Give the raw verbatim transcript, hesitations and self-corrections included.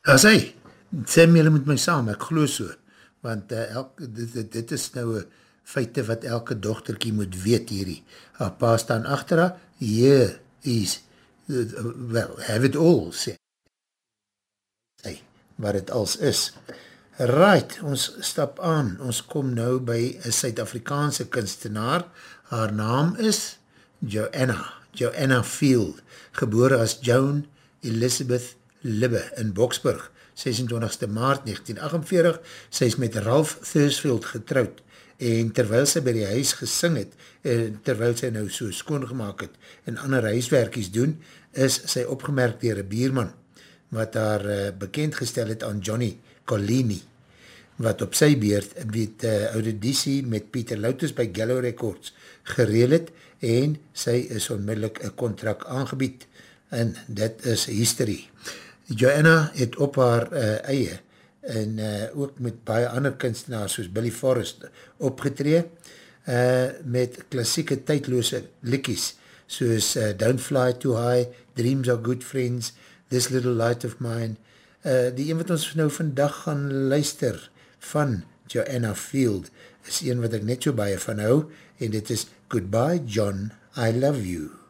As hy, sê my julle met my saam, ek glo so, want uh, elk, dit, dit, dit is nou een feite wat elke dochterkie moet weet hierdie. Haar pa staan achter haar, yeah, is, uh, well, have it all, sê hy, wat het als is. Right, ons stap aan, ons kom nou by een Suid-Afrikaanse kunstenaar, haar naam is Joanna, Joanna Field, gebore as Joan Elizabeth Libbe in Boksburg, sesentwintigste maart negentien agt en veertig, sy is met Ralph Thursfield getrouwd, en terwyl sy by die huis gesing het, en terwyl sy nou so skoongemaak het, en ander huiswerkies doen, is sy opgemerkt dier een bierman, wat haar uh, bekend gestel het aan Johnny Collini, wat op sy beurt met uh, auditie met Pieter Loutus by Gallo Records gereel het, en sy is onmiddellik een contract aangebied, en dit is history. Joanna het op haar uh, eie, en uh, ook met baie ander kunstenaars, soos Billy Forrest, opgetree, uh, met klassieke tydloose likkies, soos uh, Don't Fly Too High, Dreams Are Good Friends, This Little Light of Mine, uh, die een wat ons nou vandag gaan luister, van Joanna Field, is een wat ek net so baie van hou, en dit is Goodbye John, I Love You.